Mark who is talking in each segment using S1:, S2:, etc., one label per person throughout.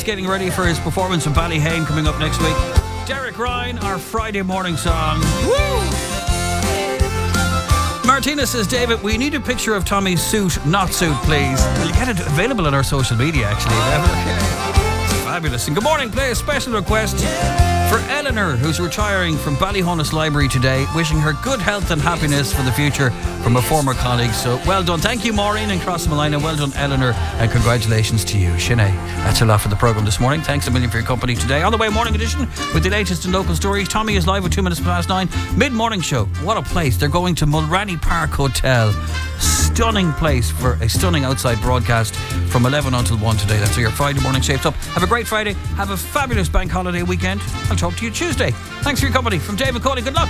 S1: is getting ready for his performance in Ballyhane coming up next week. Derek Ryan, our Friday morning song. Woo! Martina says, David, we need a picture of Tommy's suit, not suit, please. Well, you get it available on our social media, actually. It's fabulous. And good morning, play a special request for Eleanor, who's retiring from Ballyhonus Library today, wishing her good health and happiness for the future from a former colleague. So well done. Thank you, Maureen and Crossmalina. Well done, Eleanor, and congratulations to you, Sinead. That's a lot for the programme this morning. Thanks a million for your company today. On the way, morning edition with the latest in local stories. Tommy is live at 2 minutes past 9. Mid-morning show. What a place. They're going to Mulranny Park Hotel. Stunning place for a stunning outside broadcast from 11 until 1 today. That's how your Friday morning shapes up. Have a great Friday. Have a fabulous bank holiday weekend. I'll talk to you Tuesday. Thanks for your company. From David Cawley, good luck.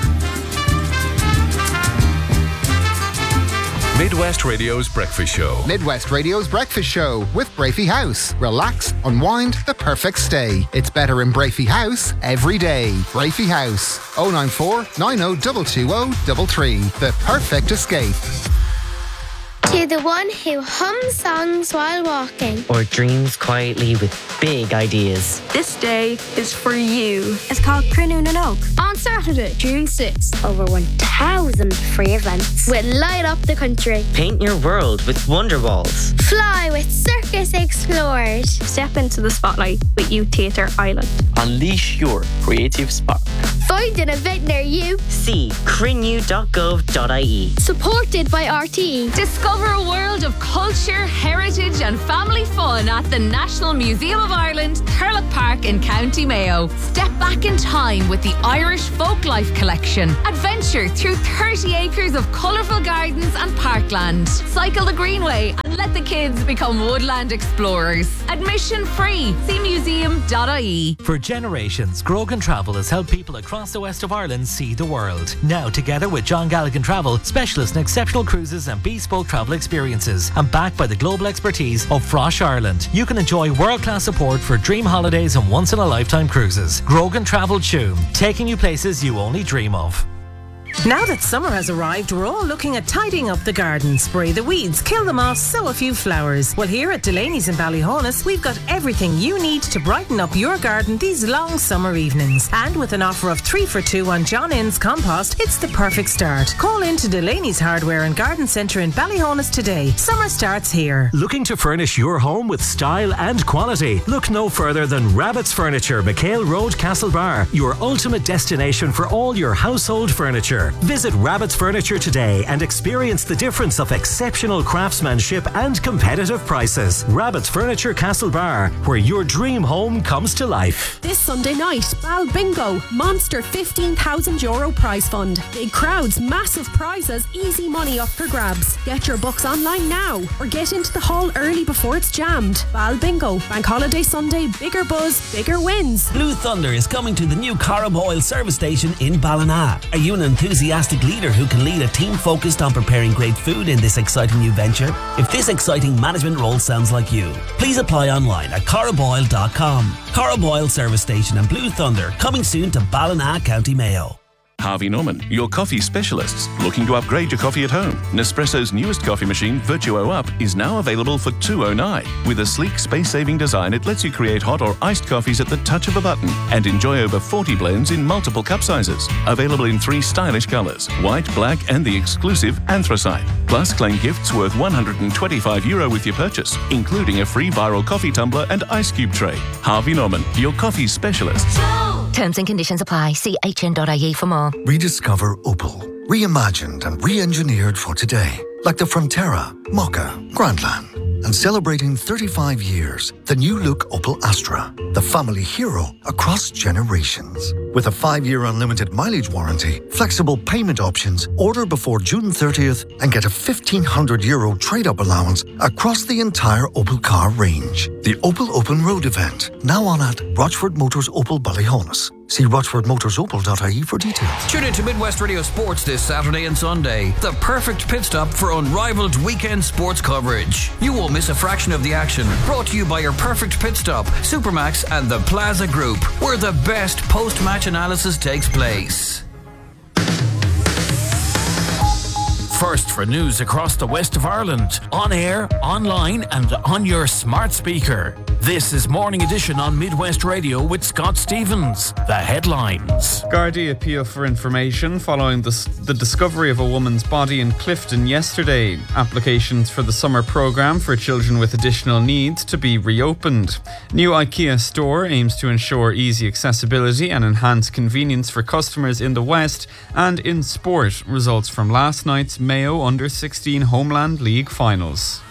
S2: Midwest Radio's Breakfast Show.
S3: Midwest Radio's Breakfast Show with Brafey House. Relax, unwind, the perfect stay. It's better in Brafey House every day. Brafey House. 094 90 220 The perfect escape.
S4: To the one who hums songs while walking.
S5: Or dreams quietly with big ideas.
S6: This day is for you.
S7: It's called Crunoon and Oak.
S4: On Saturday, June 6th.
S7: Over 1,000 free events.
S4: We'll light up the country.
S5: Paint your world with Wonder Walls.
S4: Fly with Circus Explorers.
S6: Step into the spotlight with Youth Theatre Ireland.
S5: Unleash your creative spark.
S4: Find an event near you.
S5: See crinew.gov.ie.
S4: Supported by RTE.
S8: Discover a world of culture, heritage and family fun at the National Museum of Ireland, Thurlock Park in County Mayo. Step back in time with the Irish Folklife Collection. Adventure through 30 acres of colourful gardens and parkland. Cycle the Greenway and let the kids become woodland explorers. Admission free. See museum.ie.
S9: For generations, Grogan Travel has helped people across the west of Ireland see the world. Now, together with John Galligan Travel, specialists in exceptional cruises and bespoke travel experiences, and backed by the global expertise of Frosh Ireland, you can enjoy world-class support for dream holidays and once-in-a-lifetime cruises. Grogan Travel Tuam, taking you places you only dream of.
S10: Now that summer has arrived, we're all looking at tidying up the garden. Spray the weeds, kill the moss, sow a few flowers. Well, here at Delaney's in Ballyhonus, we've got everything you need to brighten up your garden these long summer evenings. And with an offer of 3 for 2 on John Innes compost, it's the perfect start. Call in to Delaney's Hardware and Garden Centre in Ballyhonus today. Summer starts here.
S9: Looking to furnish your home with style and quality? Look no further than Rabbit's Furniture, McHale Road, Castlebar, your ultimate destination for all your household furniture. Visit Rabbit's Furniture today and experience the difference of exceptional craftsmanship and competitive prices. Rabbit's Furniture, Castlebar, where your dream home comes to life.
S11: This Sunday night, Bal Bingo, monster €15,000 prize fund. Big crowds, massive prizes, easy money up for grabs. Get your books online now or get into the hall early before it's jammed. Bal Bingo, Bank Holiday Sunday, bigger buzz, bigger wins.
S12: Blue Thunder is coming to the new Carib Oil service station in Ballina. Are you an enthusiastic leader who can lead a team focused on preparing great food in this exciting new venture? If this exciting management role sounds like you, please apply online at cariboil.com. Carib Oil service station and Blue Thunder coming soon to Ballina, County Mayo.
S2: Harvey Norman, your coffee specialists. Looking to upgrade your coffee at home? Nespresso's newest coffee machine, Virtuo Up, is now available for $209. With a sleek, space-saving design, it lets you create hot or iced coffees at the touch of a button and enjoy over 40 blends in multiple cup sizes. Available in 3 stylish colours, white, black and the exclusive Anthracite. Plus, claim gifts worth €125 with your purchase, including a free viral coffee tumbler and ice cube tray. Harvey Norman, your coffee specialists.
S13: Terms and conditions apply. See hn.ie for more.
S14: Rediscover Opel. Reimagined and re-engineered for today. Like the Frontera, Mokka, Grandland. And celebrating 35 years, the new look Opel Astra. The family hero across generations. With a 5-year unlimited mileage warranty, flexible payment options, order before June 30th and get a €1,500 trade-up allowance across the entire Opel car range. The Opel Open Road event, now on at Rochford Motors Opel Ballyhonus. See rochfordmotorsopel.ie for details.
S1: Tune in to Midwest Radio Sports this Saturday and Sunday. The perfect pit stop for unrivaled weekend sports coverage. You won't miss a fraction of the action. Brought to you by your perfect pit stop, Supermax and the Plaza Group, where the best post-match analysis takes place.
S15: first for news across the west of Ireland, on air, online and on your smart speaker. This is Morning Edition on Midwest Radio with Scott Stevens. The headlines.
S16: Gardaí appeal for information following the discovery of a woman's body in Clifton yesterday. Applications for the summer programme for children with additional needs to be reopened. New IKEA store aims to ensure easy accessibility and enhance convenience for customers in the West. And in sport, results from last night's Mayo Under-16 Homeland League finals.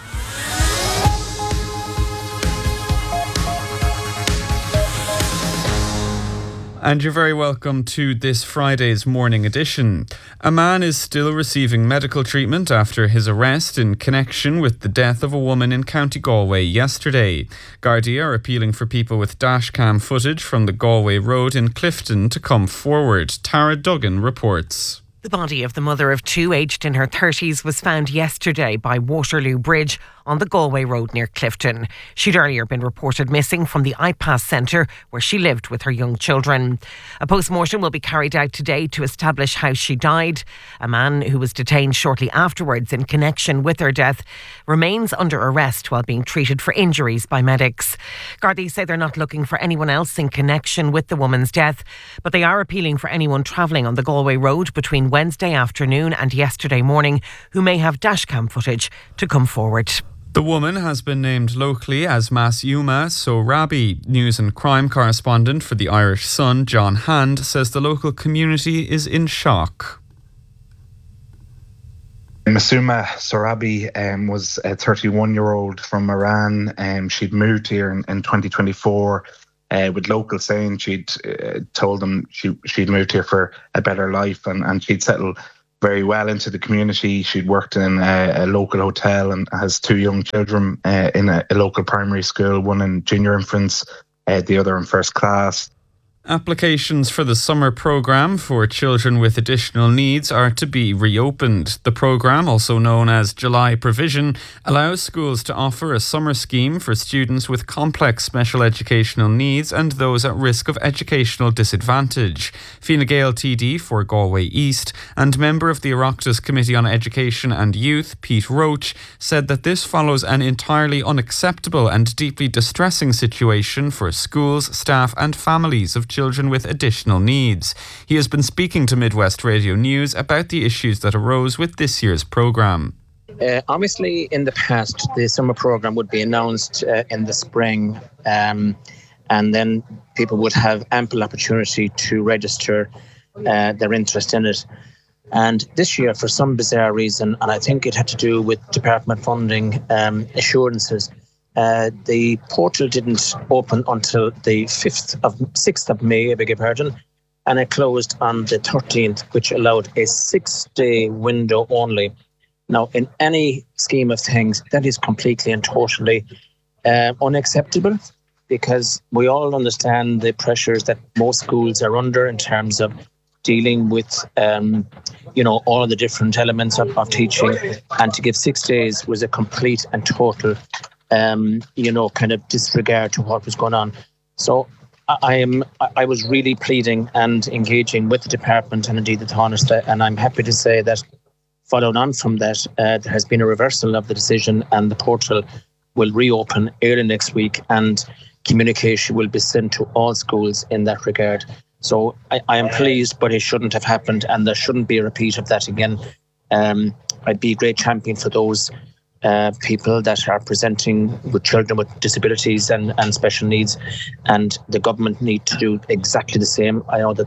S16: And you're very welcome to this Friday's Morning Edition. A man is still receiving medical treatment after his arrest in connection with the death of a woman in County Galway yesterday. Gardaí are appealing for people with dashcam footage from the Galway Road in Clifton to come forward. Tara Duggan reports.
S17: The body of the mother of two, aged in her 30s, was found yesterday by Waterloo Bridge on the Galway Road near Clifton. She'd earlier been reported missing from the IPAS centre where she lived with her young children. A post-mortem will be carried out today to establish how she died. A man who was detained shortly afterwards in connection with her death remains under arrest while being treated for injuries by medics. Gardaí say they're not looking for anyone else in connection with the woman's death, but they are appealing for anyone travelling on the Galway Road between Wednesday afternoon and yesterday morning who may have dashcam footage to come forward.
S16: The woman has been named locally as Masyuma Sorabi. News and crime correspondent for the Irish Sun, John Hand, says the local community is in shock.
S18: Masyuma Sorabi was a 31-year-old from Iran. She'd moved here in 2024 with locals saying she'd told them she'd moved here for a better life and she'd settled very well into the community. She'd worked in a local hotel and has two young children in a local primary school, one in junior infants, the other in first class.
S16: Applications for the summer programme for children with additional needs are to be reopened. The programme, also known as July Provision, allows schools to offer a summer scheme for students with complex special educational needs and those at risk of educational disadvantage. Fine Gael TD for Galway East and member of the Oireachtas Committee on Education and Youth, Pete Roach, said that this follows an entirely unacceptable and deeply distressing situation for schools, staff and families of children with additional needs. He has been speaking to Midwest Radio News about the issues that arose with this year's programme.
S19: Obviously, in the past, the summer programme would be announced in the spring, and then people would have ample opportunity to register their interest in it. And this year, for some bizarre reason, and I think it had to do with department funding assurances, the portal didn't open until the 6th of May, I beg your pardon, and it closed on the 13th, which allowed a 6-day window only. Now, in any scheme of things, that is completely and totally unacceptable, because we all understand the pressures that most schools are under in terms of dealing with, all of the different elements of teaching, and to give 6 days was a complete and total kind of disregard to what was going on. So I was really pleading and engaging with the department and indeed the Tánaiste, and I'm happy to say that following on from that, there has been a reversal of the decision and the portal will reopen early next week and communication will be sent to all schools in that regard. So I am pleased, but it shouldn't have happened and there shouldn't be a repeat of that again. I'd be a great champion for those people that are presenting with children with disabilities and special needs, and the government need to do exactly the same. I know that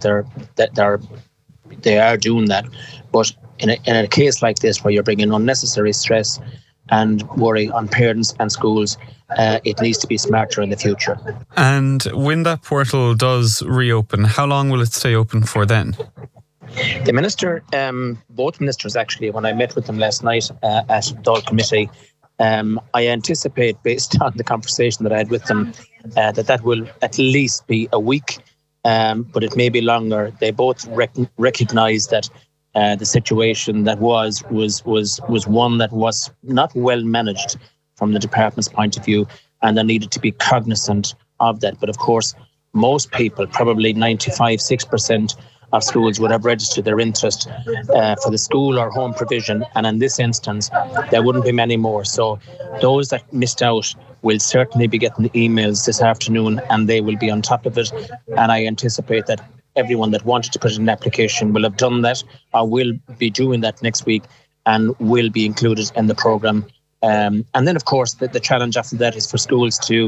S19: they are doing that, but in a case like this where you're bringing unnecessary stress and worry on parents and schools, it needs to be smarter in the future.
S16: And when that portal does reopen, how long will it stay open for then?
S19: The minister, both ministers actually, when I met with them last night at the Dáil Committee, I anticipate, based on the conversation that I had with them, that will at least be a week, but it may be longer. They both recognise that the situation that was one that was not well managed from the department's point of view, and they needed to be cognizant of that. But of course, most people, probably 95-6% of schools would have registered their interest for the school or home provision, and in this instance there wouldn't be many more. So those that missed out will certainly be getting the emails this afternoon, and they will be on top of it, and I anticipate that everyone that wanted to put in an application will have done that or will be doing that next week and will be included in the programme. And then, of course, the challenge after that is for schools to,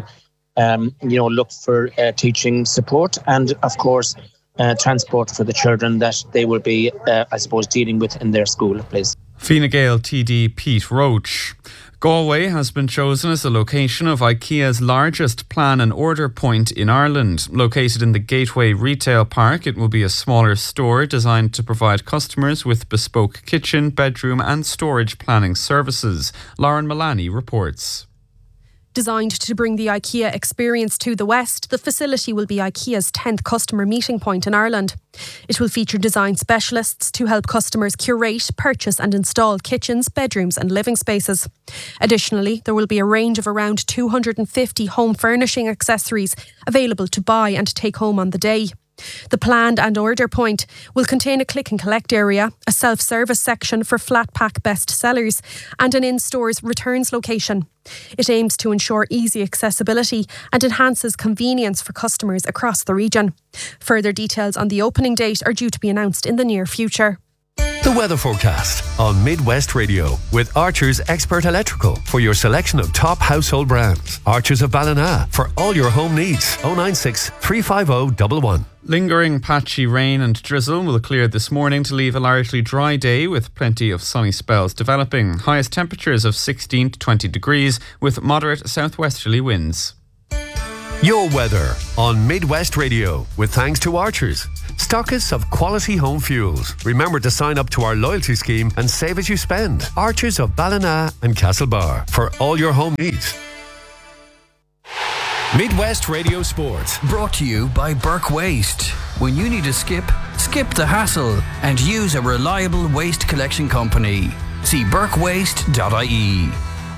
S19: look for teaching support and, of course, transport for the children that they will be, dealing with in their school, please.
S16: Fine Gael TD Pete Roach. Galway has been chosen as the location of IKEA's largest plan and order point in Ireland. Located in the Gateway Retail Park, it will be a smaller store designed to provide customers with bespoke kitchen, bedroom and storage planning services. Lauren Mullaney reports.
S11: Designed to bring the IKEA experience to the West, the facility will be IKEA's 10th customer meeting point in Ireland. It will feature design specialists to help customers curate, purchase and install kitchens, bedrooms and living spaces. Additionally, there will be a range of around 250 home furnishing accessories available to buy and take home on the day. The planned and order point will contain a click and collect area, a self-service section for flat pack best sellers and an in-stores returns location. It aims to ensure easy accessibility and enhances convenience for customers across the region. Further details on the opening date are due to be announced in the near future.
S20: The weather forecast on Midwest Radio with Archer's Expert Electrical for your selection of top household brands. Archer's of Ballina for all your home needs. 096 350 111.
S16: Lingering patchy rain and drizzle will clear this morning to leave a largely dry day with plenty of sunny spells developing. Highest temperatures of 16 to 20 degrees with moderate southwesterly winds.
S20: Your weather on Midwest Radio with thanks to Archer's, stockists of quality home fuels. Remember to sign up to our loyalty scheme and save as you spend. Archer's of Ballina and Castlebar for all your home needs.
S21: Midwest Radio Sport.
S1: Brought to you by Burke Waste. When you need a skip the hassle and use a reliable waste collection company. See burkewaste.ie.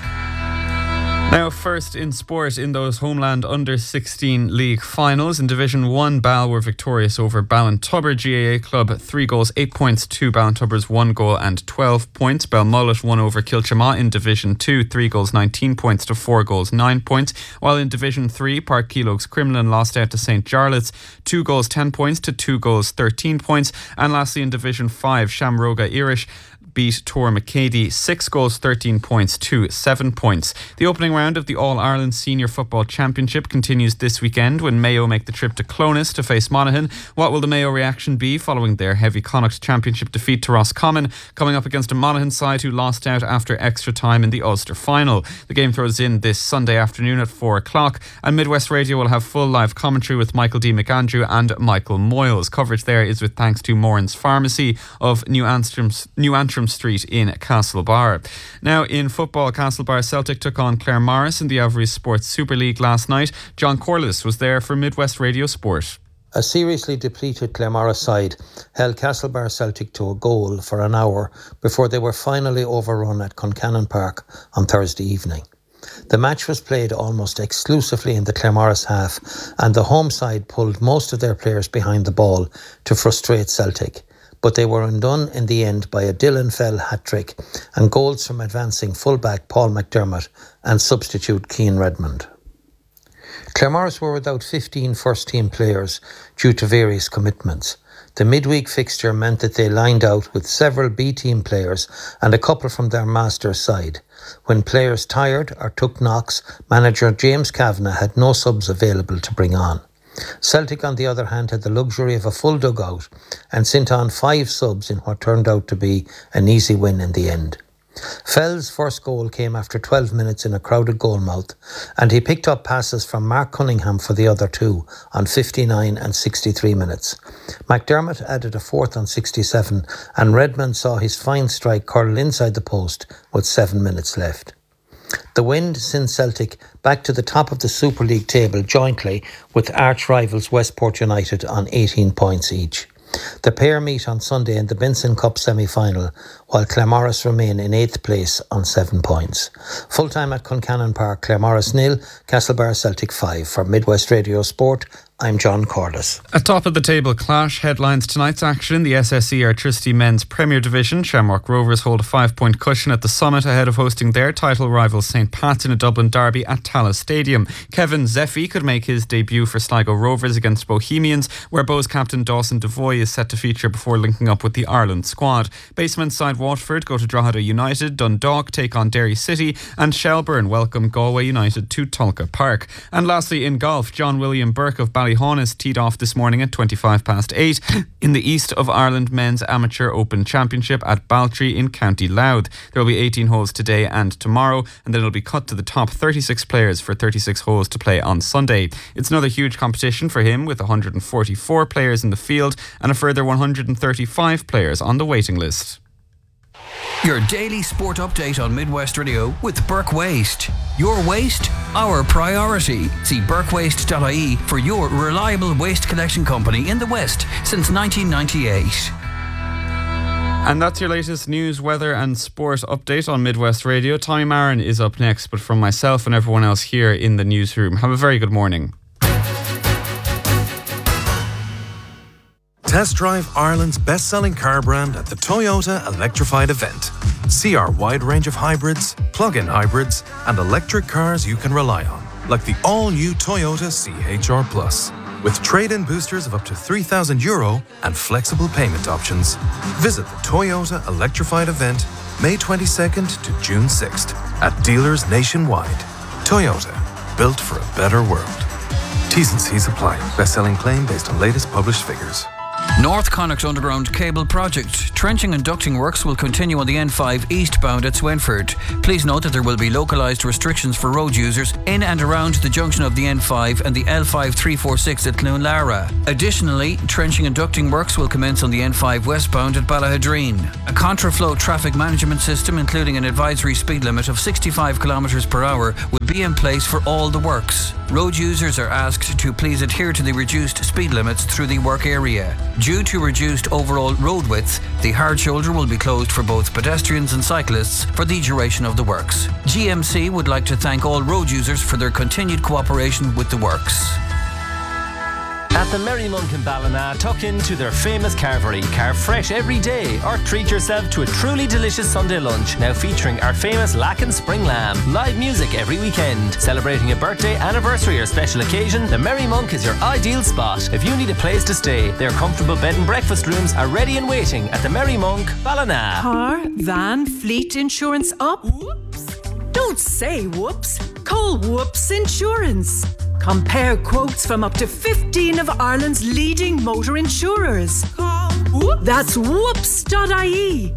S16: Now, first in sport in those Homeland Under-16 League finals. In Division 1, Bal were victorious over Ballintubber GAA Club. 3 goals, 8 points to Ballintubber's 1 goal and 12 points. Balmullet won over Kilchama in Division 2. 3 goals, 19 points to 4 goals, 9 points. While in Division 3, Park Keelogues Crumlin lost out to St. Jarlath's. 2 goals, 10 points to 2 goals, 13 points. And lastly in Division 5, Shamroga Irish beat Tor McCady 6 goals, 13 points to 7 points. The opening round of the All-Ireland Senior Football Championship continues this weekend when Mayo make the trip to Clones to face Monaghan. What will the Mayo reaction be following their heavy Connacht Championship defeat to Roscommon, coming up against a Monaghan side who lost out after extra time in the Ulster final? The game throws in this Sunday afternoon at 4 o'clock, and Midwest Radio will have full live commentary with Michael D. McAndrew and Michael Moyles. Coverage there is with thanks to Moran's Pharmacy of New Antrim Street in Castlebar. Now in football, Castlebar Celtic took on Claremorris in the Avery Sports Super League last night. John Corliss was there for Midwest Radio Sport.
S22: A seriously depleted Claremorris side held Castlebar Celtic to a goal for an hour before they were finally overrun at Concannon Park on Thursday evening. The match was played almost exclusively in the Claremorris half, and the home side pulled most of their players behind the ball to frustrate Celtic. But they were undone in the end by a Dylan Fell hat-trick and goals from advancing fullback Paul McDermott and substitute Keane Redmond. Claremorris were without 15 first-team players due to various commitments. The midweek fixture meant that they lined out with several B-team players and a couple from their master's side. When players tired or took knocks, manager James Kavanagh had no subs available to bring on. Celtic, on the other hand, had the luxury of a full dugout and sent on 5 subs in what turned out to be an easy win in the end. Fell's first goal came after 12 minutes in a crowded goalmouth, and he picked up passes from Mark Cunningham for the other 2 on 59 and 63 minutes. McDermott added a 4th on 67, and Redmond saw his fine strike curl inside the post with 7 minutes left. The win sends Celtic back to the top of the Super League table jointly with arch-rivals Westport United on 18 points each. The pair meet on Sunday in the Benson Cup semi-final, while Claremorris remain in 8th place on 7 points. Full-time at Concannon Park, Claremorris 0, Castlebar Celtic 5. For Midwest Radio Sport, I'm John Corliss.
S16: A top of the table clash headlines tonight's action. The SSE Airtricity Men's Premier Division. Shamrock Rovers hold a 5-point cushion at the summit ahead of hosting their title rival St Pat's in a Dublin derby at Tallaght Stadium. Kevin Zeffy could make his debut for Sligo Rovers against Bohemians, where Bows captain Dawson Devoy is set to feature before linking up with the Ireland squad. Basement side Watford go to Drogheda United, Dundalk take on Derry City, and Shelbourne welcome Galway United to Tulka Park. And lastly, in golf, John William Burke of Ballyhaunis teed off this morning at 8:25 in the East of Ireland Men's Amateur Open Championship at Baltry in County Louth. There will be 18 holes today and tomorrow, and then it'll be cut to the top 36 players for 36 holes to play on Sunday. It's another huge competition for him, with 144 players in the field and a further 135 players on the waiting list.
S1: Your daily sport update on Midwest Radio with Burke Waste. Your waste, our priority. See burkewaste.ie for your reliable waste collection company in the West since 1998.
S16: And that's your latest news, weather and sport update on Midwest Radio. Tommy Marin is up next, but from myself and everyone else here in the newsroom, have a very good morning.
S3: Test drive Ireland's best-selling car brand at the Toyota Electrified event. See our wide range of hybrids, plug-in hybrids, and electric cars you can rely on, like the all-new Toyota CHR Plus, with trade-in boosters of up to €3,000 and flexible payment options. Visit the Toyota Electrified event May 22nd to June 6th at dealers nationwide. Toyota, built for a better world. T's and C's apply. Best-selling claim based on latest published figures.
S1: North Connacht Underground Cable Project. Trenching and ducting works will continue on the N5 eastbound at Swenford. Please note that there will be localised restrictions for road users in and around the junction of the N5 and the L5 346 at Cloonlara. Additionally, trenching and ducting works will commence on the N5 westbound at Ballahadreen. A contraflow traffic management system, including an advisory speed limit of 65 km per hour, will be in place for all the works. Road users are asked to please adhere to the reduced speed limits through the work area. Due to reduced overall road width, the hard shoulder will be closed for both pedestrians and cyclists for the duration of the works. GMC would like to thank all road users for their continued cooperation with the works.
S7: At the Merry Monk in Ballina, tuck into their famous carvery. Carve fresh every day or treat yourself to a truly delicious Sunday lunch, now featuring our famous Lacken Spring Lamb. Live music every weekend. Celebrating a birthday, anniversary or special occasion, the Merry Monk is your ideal spot. If you need a place to stay, their comfortable bed and breakfast rooms are ready and waiting at the Merry Monk, Ballina.
S10: Car, van, fleet insurance up? Whoops. Don't say whoops. Call Whoops Insurance. Compare quotes from up to 15 of Ireland's leading motor insurers. Call Whoops. That's whoops.ie.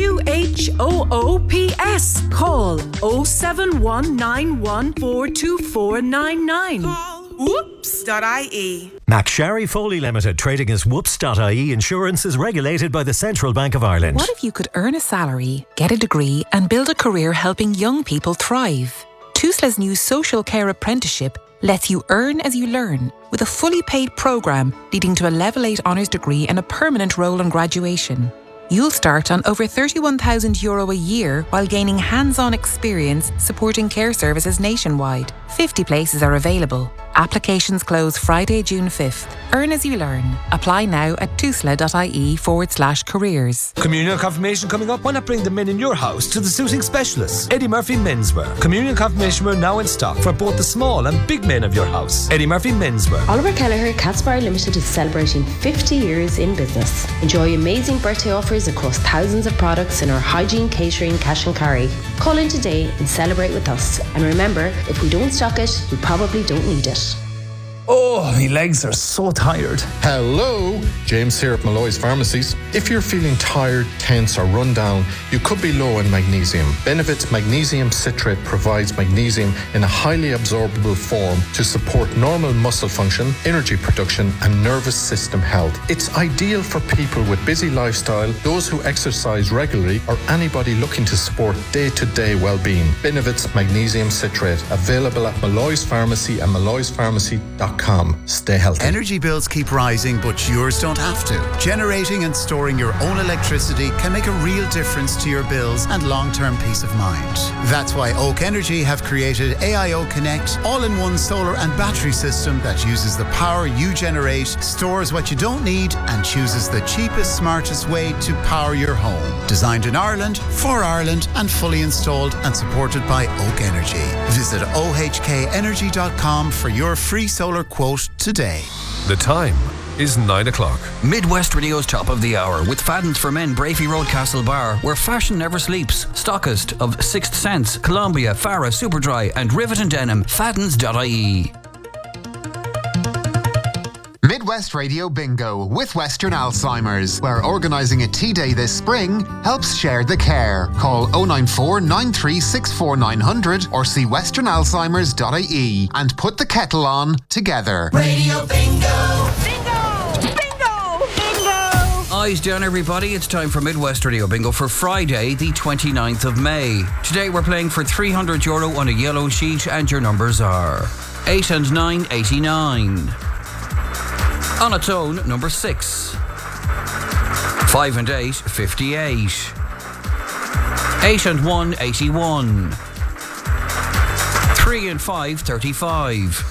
S10: WHOOPS. Call 07191424499. Call whoops.ie.
S9: McSharry Foley Limited, trading as whoops.ie Insurance, is regulated by the Central Bank of Ireland.
S23: What if you could earn a salary, get a degree and build a career helping young people thrive? Tusla's new social care apprenticeship lets you earn as you learn, with a fully paid programme leading to a Level 8 honours degree and a permanent role on graduation. You'll start on over €31,000 a year while gaining hands-on experience supporting care services nationwide. 50 places are available. Applications close Friday, June 5th. Earn as you learn. Apply now at tusla.ie/careers.
S24: Communion confirmation coming up. Why not bring the men in your house to the suiting specialists? Eddie Murphy Menswear. Communion confirmation wear now in stock for both the small and big men of your house. Eddie Murphy Menswear.
S25: Oliver Kelleher Catsbar Limited is celebrating 50 years in business. Enjoy amazing birthday offers across thousands of products in our hygiene, catering, cash and carry. Call in today and celebrate with us. And remember, if we don't stock it, we probably don't need it.
S26: Oh, my legs are so tired.
S27: Hello, James here at Malloy's Pharmacies. If you're feeling tired, tense or run down, you could be low in magnesium. Benefit's magnesium citrate provides magnesium in a highly absorbable form to support normal muscle function, energy production and nervous system health. It's ideal for people with busy lifestyle, those who exercise regularly or anybody looking to support day-to-day well-being. Benefit's magnesium citrate, available at Malloy's Pharmacy and malloyspharmacy.com. energybells.com. Stay healthy.
S2: Energy bills keep rising, but yours don't have to. Generating and storing your own electricity can make a real difference to your bills and long-term peace of mind. That's why Oak Energy have created AIO Connect, all-in-one solar and battery system that uses the power you generate, stores what you don't need, and chooses the cheapest, smartest way to power your home. Designed in Ireland, for Ireland, and fully installed and supported by Oak Energy. Visit ohkenergy.com for your free solar quote today.
S21: The time is 9 o'clock.
S1: Midwest Radio's top of the hour with Fadden's for Men, Brafey Road, Castlebar, where fashion never sleeps. Stockist of Sixth Sense, Columbia, Farah, Superdry, and Rivet and Denim. Faddens.ie.
S4: Midwest Radio Bingo with Western Alzheimer's, where organising a tea day this spring helps share the care. Call 094 9364 900 or see westernalzheimers.ie and put the kettle on together.
S5: Radio Bingo!
S1: Eyes down, everybody. It's time for Midwest Radio Bingo for Friday, the 29th of May. Today we're playing for €300 on a yellow sheet, and your numbers are 8 and 9, 89. On its own, number 6. 5 and 8, 58. 8 and 1, 81. 3 and 5, 35.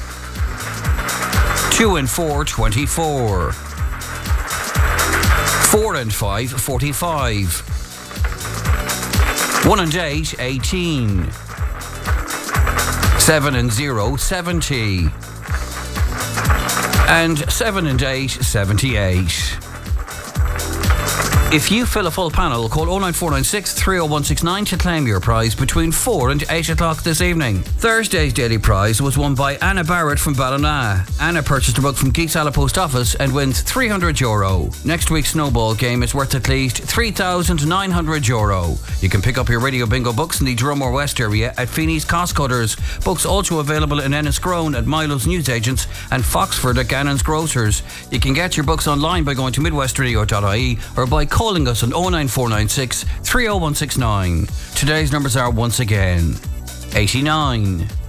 S1: 2 and 4, 24. 4 and 5, 45. 1 and 8, 18. 7 and 0, 70. And 7 and 8, 78. If you fill a full panel, call 09496 30169 to claim your prize between 4 and 8 o'clock this evening. Thursday's daily prize was won by Anna Barrett from Ballina. Anna purchased a book from Geeks Alla Post Office and wins €300. Next week's snowball game is worth at least €3,900. You can pick up your Radio Bingo books in the Drumore West area at Feeney's Cost Cutters. Books also available in Enniscrone at Milo's Newsagents and Foxford at Gannon's Grocers. You can get your books online by going to midwestradio.ie or by calling us on 09496 30169. Today's numbers are once again 89,